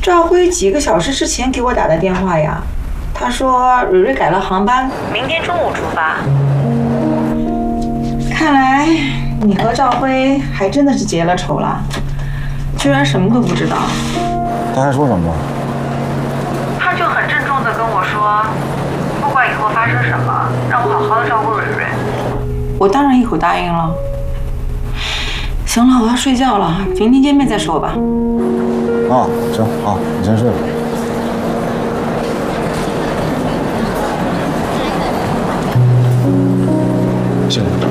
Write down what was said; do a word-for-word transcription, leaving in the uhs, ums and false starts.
赵辉几个小时之前给我打的电话呀，他说蕊蕊改了航班，明天中午出发。看来你和赵辉还真的是结了仇了，居然什么都不知道。 他还说什么？ 他就很郑重地跟我说，不管以后发生什么，让我好好的照顾蕊蕊。我当然一口答应了。行了，我要睡觉了，明天见面再说吧。 啊，行，好，你先睡吧。